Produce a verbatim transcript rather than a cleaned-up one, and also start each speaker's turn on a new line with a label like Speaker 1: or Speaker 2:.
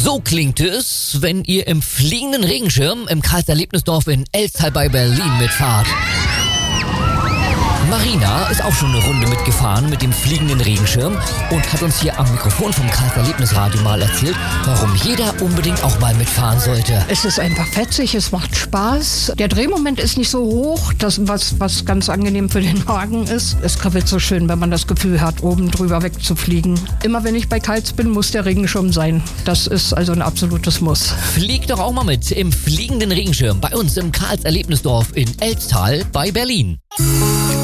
Speaker 1: So klingt es, wenn ihr im fliegenden Regenschirm im Karls-Erlebnisdorf in Elztal bei Berlin mitfahrt. Marina ist auch schon eine Runde mitgefahren mit dem fliegenden Regenschirm und hat uns hier am Mikrofon vom Karls-Erlebnisradio mal erzählt, warum jeder unbedingt auch mal mitfahren sollte.
Speaker 2: Es ist einfach fetzig, es macht Spaß. Der Drehmoment ist nicht so hoch, das was, was ganz angenehm für den Magen ist. Es kribbelt so schön, wenn man das Gefühl hat, oben drüber wegzufliegen. Immer wenn ich bei Karls bin, muss der Regenschirm sein. Das ist also ein absolutes Muss.
Speaker 1: Fliegt doch auch mal mit im fliegenden Regenschirm bei uns im Karls-Erlebnisdorf in Elztal bei Berlin.